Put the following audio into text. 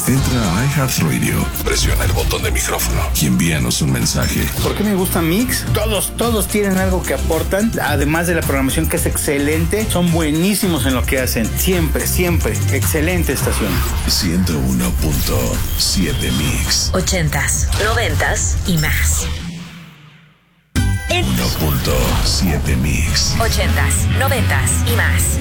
Entra a iHeartRadio, presiona el botón de micrófono y envíanos un mensaje. ¿Por qué me gusta Mix? Todos tienen algo que aportan, además de la programación que es excelente, son buenísimos en lo que hacen. Siempre, excelente estación. 101.7 Mix. 80s, 90s y más. 1.7 Mix. 80s, 90s y más.